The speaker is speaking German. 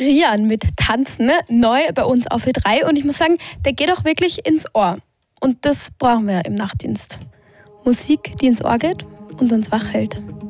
Rian mit Tanzen, neu bei uns auf Ö3. Und ich muss sagen, der geht auch wirklich ins Ohr. Und das brauchen wir im Nachtdienst. Musik, die ins Ohr geht und uns wach hält.